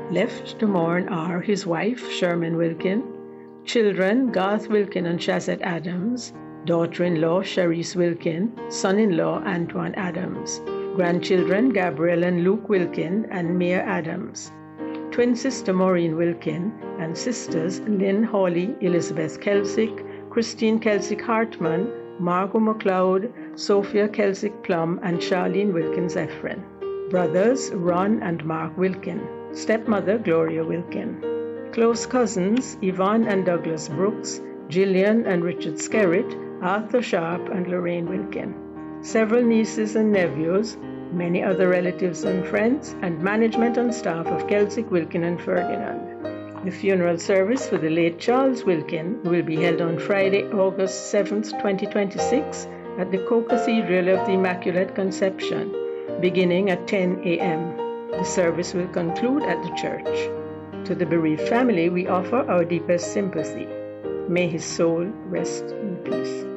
Left to mourn are his wife, Sherman Wilkin, children, Garth Wilkin and Shazette Adams, daughter-in-law, Sharice Wilkin, son-in-law, Antoine Adams, grandchildren, Gabriel and Luke Wilkin and Mia Adams, twin sister Maureen Wilkin, and sisters Lynn Hawley, Elizabeth Kelsick, Christine Kelsick Hartman, Margot McLeod, Sophia Kelsick Plum, and Charlene Wilkins Ephron. Brothers Ron and Mark Wilkin. Stepmother Gloria Wilkin. Close cousins Yvonne and Douglas Brooks, Gillian and Richard Skerritt, Arthur Sharp and Lorraine Wilkin. Several nieces and nephews, many other relatives and friends, and management and staff of Kelsick, Wilkin and Ferdinand. The funeral service for the late Charles Wilkin will be held on Friday, August 7th, 2026 at the Co-Cathedral of the Immaculate Conception, beginning at 10 a.m. The service will conclude at the church. To the bereaved family, we offer our deepest sympathy. May his soul rest in peace.